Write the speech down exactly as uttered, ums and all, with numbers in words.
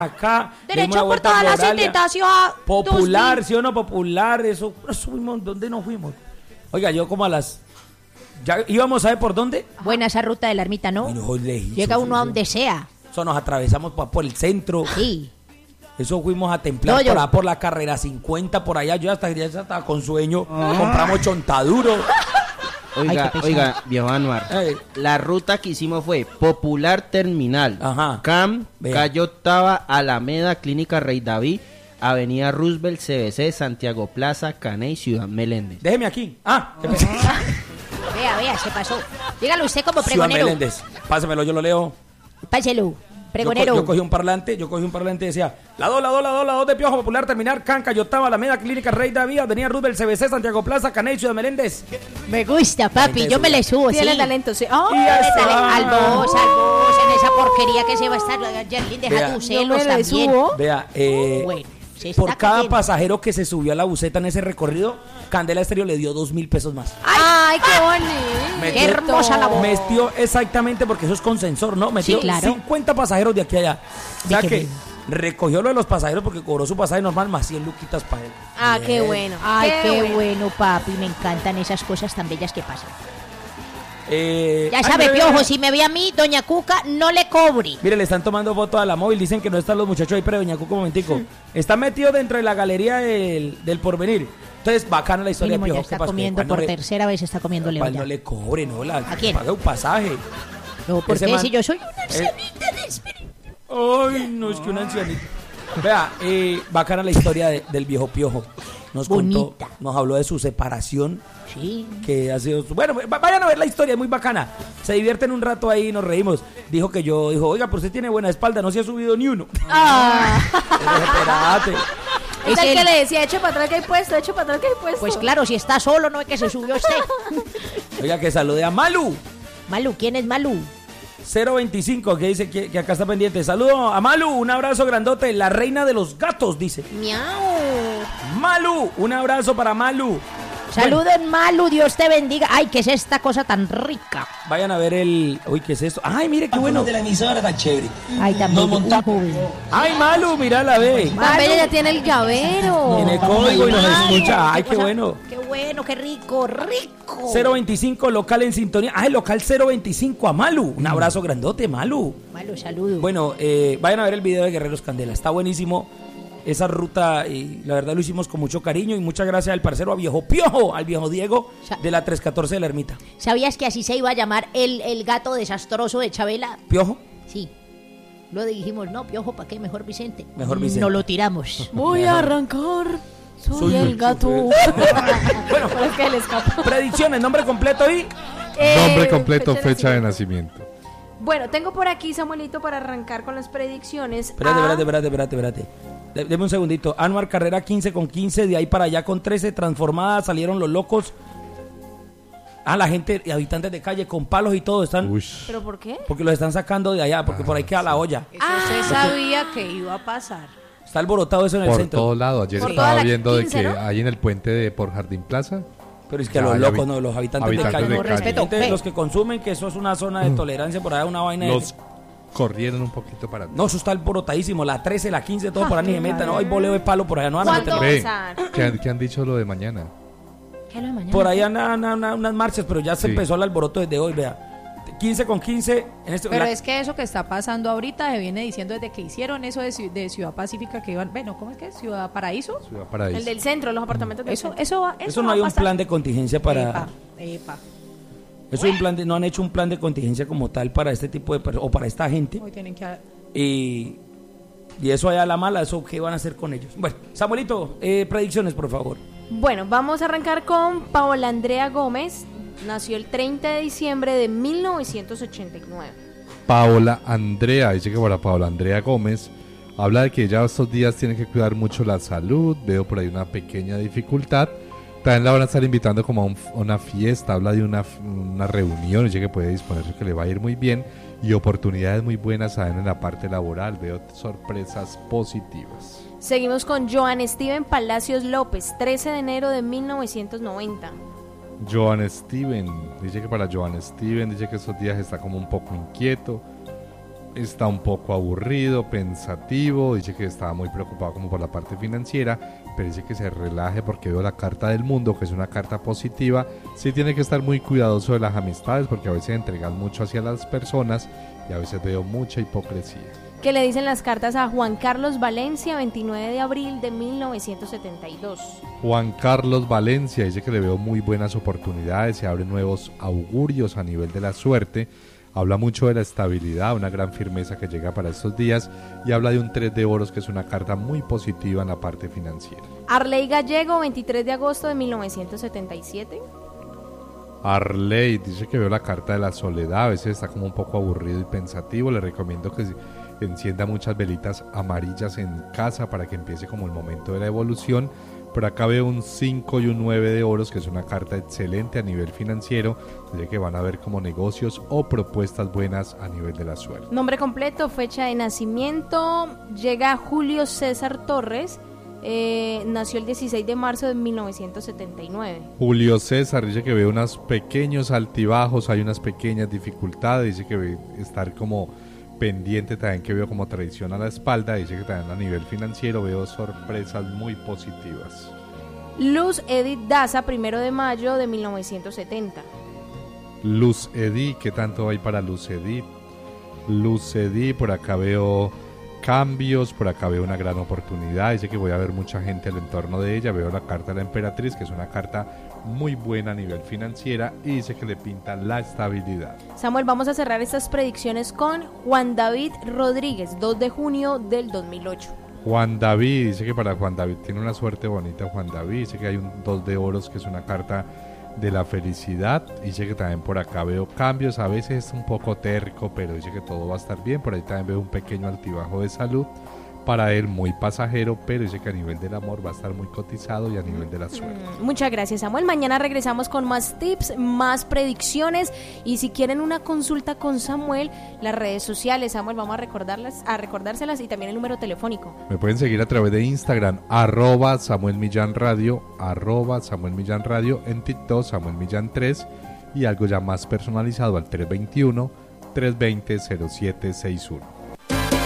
acá. Derecho por toda la setenta, ciudad. Popular, ¿sí o no? Popular, eso. Subimos, ¿dónde nos fuimos? Oiga, yo como a las... ¿Ya íbamos a ver por dónde? Buena esa ruta de la ermita, ¿no? No, lejísimos, llega uno eso. a donde sea. Eso nos atravesamos por, por el centro. Sí. Eso fuimos a templar No, yo- por, allá, por la carrera cincuenta, por allá. Yo hasta ya estaba con sueño. Compramos chontaduro. Oiga, Ay, qué pesado. oiga, viejo Anuar, Eh. la ruta que hicimos fue Popular Terminal, Ajá. C A M, Vea. Calle Octava, Alameda, Clínica Rey David, Avenida Roosevelt, C B C, Santiago Plaza, Caney, Ciudad Meléndez. Déjeme aquí. Ah, Vea, vea, se pasó. Dígalo usted como Ciudad pregonero. Meléndez. Pásamelo, yo lo leo. Páselo, pregonero. Yo, co- yo cogí un parlante, yo cogí un parlante y decía, la dos, la dos, la dos, la dos de Piojo, Popular, Terminar, Canca, Yotava, Alameda, Clínica Rey David, Avenida Roosevelt, C B C, Santiago Plaza, Caney, Ciudad Meléndez. Me gusta, papi, yo me le subo, sí. Tiene talento, sí. ¡Oh! Y ya Dale, está. al vos, al vos, en esa porquería que se va a estar. Yerlin, deja Vea. tus Yo celos me le también. subo. Vea, eh, Bueno, se está por cada cayendo. pasajero que se subió a la buseta en ese recorrido, Candela Estéreo le dio dos mil pesos más. ¡Ay, qué bonito! Me- Qué hermosa la voz. Metió exactamente, porque eso es con sensor, ¿no? Metió Sí, claro. cincuenta pasajeros de aquí a allá. O sea Ve que que recogió lo de los pasajeros porque cobró su pasaje normal más cien luquitas para él. Ah, qué Bien. bueno. Ay, qué bueno, papi, me encantan esas cosas tan bellas que pasan. Eh, Ya ay, sabe, mire, Piojo, mire, si me ve a mí, doña Cuca, no le cobre. Mire, le están tomando foto a la móvil, dicen que no están los muchachos ahí, pero doña Cuco, un momentico. Está metido dentro de la galería del, del Porvenir. Entonces, bacana la historia Mínimo de ya Piojo. está ¿Qué pasa? comiendo Que por no le- tercera vez, está comiendo cual Leo no ya. le cobre, ¿no? La, ¿A quién? Paga un pasaje. No, Ese porque man- si yo soy una Eh. ancianita de espíritu. Ay, no, es que una ancianita. Vea, eh, bacana la historia de- del viejo Piojo. Nos contó, Bonita. nos habló de su separación, Sí. que ha sido... su- Bueno, va- vayan a ver la historia, es muy bacana. Se divierten un rato ahí y nos reímos. Dijo que yo, dijo, oiga, pero usted tiene buena espalda, no se ha subido ni uno. Ah. Espérate. Es Es el el- que le decía, eche para atrás que hay puesto, eche para atrás que hay puesto. Pues claro, si está solo, no es que se subió usted. Oiga, que salude a Malu. Malu, ¿quién es Malu? cero veinticinco, que dice que, que acá está pendiente. Saludo a Malu, un abrazo grandote. La reina de los gatos, dice. Miau. Malu, un abrazo para Malu. Saluden, Malu, Dios te bendiga. Ay, ¿qué es esta cosa tan rica? Vayan a ver el... Uy, ¿qué es esto? Ay, mire qué bueno. de la emisora tan chévere. Ay, también un joven. Ay, Malu, mírala, ve. Tan bella, ya tiene el llavero. Tiene código y nos Ay, escucha. Ay, qué qué cosa- bueno. Qué bueno, qué rico, rico. cero veinticinco, local en sintonía. Ay, local cero veinticinco a Malu. Un abrazo grandote, Malu. Malu, saludo. Bueno, eh, vayan a ver el video de Guerreros Candela. Está buenísimo esa ruta y la verdad lo hicimos con mucho cariño y muchas gracias al parcero, a viejo Piojo, al viejo Diego Sa- de la trescientos catorce de la Ermita. ¿Sabías que así se iba a llamar el, el gato desastroso de Chabela? ¿Piojo? Sí. Lo dijimos, no, Piojo, ¿para qué? Mejor Vicente. Mejor Vicente. No lo tiramos. Voy a arrancar. Soy, Soy el el gato. Bueno, Pero es que le escapó. predicciones, nombre completo y... Eh, Nombre completo, fecha de nacimiento. Bueno, tengo por aquí, Samuelito, para arrancar con las predicciones. Espérate, a- espérate, espérate, espérate, espérate. De- Deme un segundito. Anuar Carrera quince con quince, de ahí para allá con trece, transformada, salieron los locos. Ah, la gente, y habitantes de calle con palos y todo están... Uy. ¿Pero por qué? Porque los están sacando de allá, porque por ahí queda la olla. Eso se sabía que iba a pasar. Está alborotado eso en el Por centro. todo lado. Ayer Por toda estaba la viendo de quince, que ¿no? hay en el puente de por Jardín Plaza. Pero es que Ya, los hay locos, habi- no, los habitantes, habitantes de calle. de No, calle. respeto. Gente, Ve. los que consumen, que eso es una zona de tolerancia, por allá una vaina de... Los corrieron un poquito para atrás. No, eso está alborotadísimo. La trece, la quince, todo por ahí ni se meta. No, hay boleo de palo por allá. No van a ¿Cuándo? meterlo. Ve, Pasar. ¿qué han, qué han dicho lo de mañana? ¿Qué es lo de mañana? Por ahí andan andan- andan unas marchas, pero ya se Sí. empezó el alboroto desde hoy, vea. quince con quince. En este, Pero la- es que eso que está pasando ahorita se viene diciendo desde que hicieron eso de, Ciu- de Ciudad Pacífica que iban, bueno, ¿cómo es que es? Ciudad Paraíso. Ciudad Paraíso. El del centro, los apartamentos del Eso, centro. eso, va- eso, Eso no va hay a un pasar. plan de contingencia para... Epa, epa. Eso es un plan de, no han hecho un plan de contingencia como tal para este tipo de personas, o para esta gente. Hoy tienen que... Y, y eso allá a la mala, eso qué van a hacer con ellos. Bueno, Samuelito, eh, predicciones, por favor. Bueno, vamos a arrancar con Paola Andrea Gómez. Nació el treinta de diciembre de mil novecientos ochenta y nueve. Paola Andrea, dice que para Paola Andrea Gómez, habla de que ya estos días tiene que cuidar mucho la salud, veo por ahí una pequeña dificultad. También la van a estar invitando como a un- a una fiesta, habla de una, una reunión, dice que puede disponerse, que le va a ir muy bien y oportunidades muy buenas también en la parte laboral, veo sorpresas positivas. Seguimos con Joan Steven Palacios López, trece de enero de mil novecientos noventa. Joan Steven, dice que para Joan Steven, dice que estos días está como un poco inquieto. está un poco aburrido, pensativo, dice que estaba muy preocupado como por la parte financiera, pero dice que se relaje porque veo la carta del mundo, que es una carta positiva. Sí tiene que estar muy cuidadoso de las amistades porque a veces entregan mucho hacia las personas y a veces veo mucha hipocresía. ¿Qué le dicen las cartas a Juan Carlos Valencia, veintinueve de abril de mil novecientos setenta y dos? Juan Carlos Valencia dice que le veo muy buenas oportunidades, se abren nuevos augurios a nivel de la suerte. Habla mucho de la estabilidad, una gran firmeza que llega para estos días y habla de un tres de oros que es una carta muy positiva en la parte financiera. Arley Gallego, veintitrés de agosto de mil novecientos setenta y siete. Arley dice que veo la carta de la soledad, a veces está como un poco aburrido y pensativo. Le recomiendo que encienda muchas velitas amarillas en casa para que empiece como el momento de la evolución. Por acá veo un cinco y un nueve de oros, que es una carta excelente a nivel financiero. Dice que van a ver como negocios o propuestas buenas a nivel de la suerte. Nombre completo, fecha de nacimiento, llega Julio César Torres, eh, nació el dieciséis de marzo de mil novecientos setenta y nueve. Julio César dice que ve unos pequeños altibajos, hay unas pequeñas dificultades, dice que ve estar como pendiente, también que veo como traición a la espalda. Dice que también a nivel financiero veo sorpresas muy positivas. Luz Edith Daza, primero de mayo de mil novecientos setenta. Luz Edith, ¿qué tanto hay para Luz Edith? Luz Edith, por acá veo cambios, por acá veo una gran oportunidad. Dice que voy a ver mucha gente al entorno de ella. Veo la carta de la emperatriz, que es una carta muy buena a nivel financiera, y dice que le pinta la estabilidad. Samuel, vamos a cerrar estas predicciones con Juan David Rodríguez, dos de junio del dos mil ocho. Juan David, dice que para Juan David tiene una suerte bonita. Juan David dice que hay un dos de oros, que es una carta de la felicidad. Dice que también por acá veo cambios, a veces es un poco terco, pero dice que todo va a estar bien. Por ahí también veo un pequeño altibajo de salud, para él muy pasajero, pero dice que a nivel del amor va a estar muy cotizado y a nivel de la suerte. Mm, muchas gracias, Samuel. Mañana regresamos con más tips, más predicciones, y si quieren una consulta con Samuel, las redes sociales, Samuel, vamos a recordarlas, a recordárselas, y también el número telefónico. Me pueden seguir a través de Instagram, arroba Samuel Millán Radio, arroba Samuel Millán Radio, en TikTok Samuel Millán tres, y algo ya más personalizado al tres dos uno, tres dos cero, cero siete seis uno.